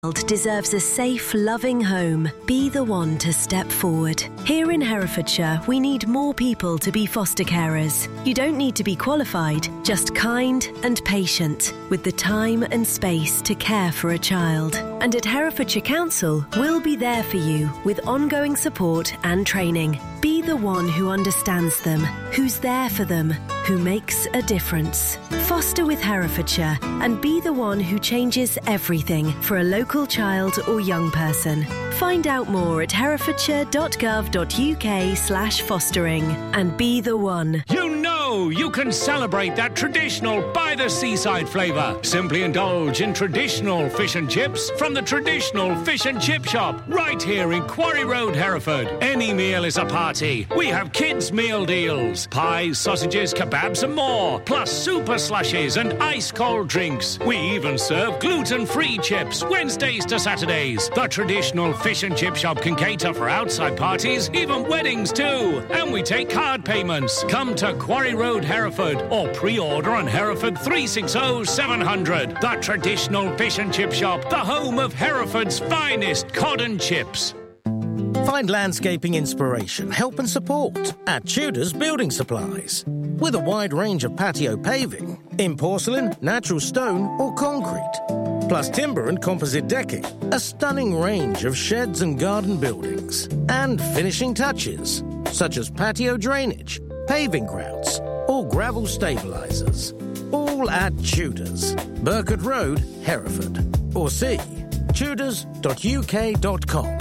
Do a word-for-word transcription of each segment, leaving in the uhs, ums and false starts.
deserves a safe, loving home. Be the one to step forward. Here in Herefordshire, we need more people to be foster carers. You don't need to be qualified, just kind and patient, with the time and space to care for a child. And at Herefordshire Council, we'll be there for you with ongoing support and training. Be the one who understands them, who's there for them, who makes a difference. Foster with Herefordshire and be the one who changes everything for a local child or young person. Find out more at herefordshire.gov.uk slash fostering and be the one. You know you can celebrate that traditional by-the-seaside flavour. Simply indulge in traditional fish and chips from the traditional fish and chip shop right here in Quarry Road, Hereford. Any meal is a party. We have kids' meal deals, pies, sausages, kebabs and more, plus super slushies and ice-cold drinks. We even serve gluten-free chips Wednesdays to Saturdays. The traditional fish and chip shop can cater for outside parties, even weddings too. And we take card payments. Come to Quarry Road, Hereford, or pre-order on Hereford three six zero seven hundred. The traditional fish and chip shop, the home of Hereford's finest cod and chips. Find landscaping inspiration, help and support at Tudor's Building Supplies. With a wide range of patio paving, in porcelain, natural stone or concrete. Plus timber and composite decking, a stunning range of sheds and garden buildings. And finishing touches, such as patio drainage, paving grouts or gravel stabilisers. All at Tudor's, Burkett Road, Hereford. Or see tudors dot u k dot com.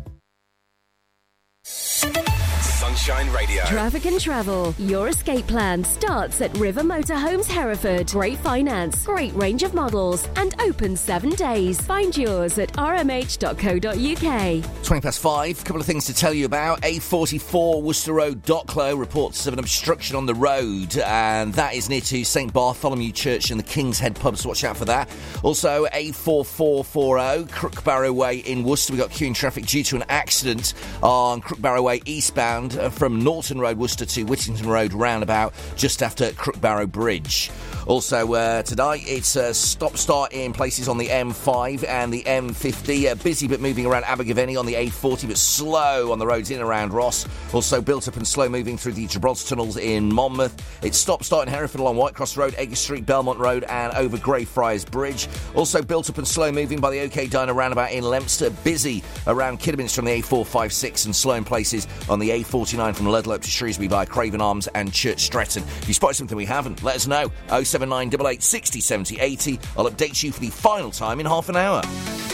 Sunshine Radio. Traffic and travel. Your escape plan starts at River Motorhomes Hereford. Great finance, great range of models, and open seven days. Find yours at r m h dot co dot u k. twenty past five. A couple of things to tell you about. A forty-four Worcester Road, Docklow reports of an obstruction on the road, and that is near to St Bartholomew Church and the King's Head pub, so watch out for that. Also, A forty-four forty Crookbarrow Way in Worcester. We've got queuing traffic due to an accident on Crookbarrow Way eastbound from Norton Road, Worcester to Whittington Road roundabout just after Crookbarrow Bridge. Also, uh, tonight, it's a stop-start in places on the M five and the M fifty. Uh, busy but moving around Abergavenny on the A forty, but slow on the roads in and around Ross. Also built up and slow moving through the Gibraltar tunnels in Monmouth. It's stop-start in Hereford along Whitecross Road, Edgar Street, Belmont Road and over Greyfriars Bridge. Also built up and slow moving by the OK Diner roundabout in Leominster. Busy around Kidderminster on the A four fifty-six and slow in places on the A forty-nine from Ludlow up to Shrewsbury by Craven Arms and Church Stretton. If you spotted something we haven't, let us know. oh seven nine eight eight sixty seventy eighty. I'll update you for the final time in half an hour.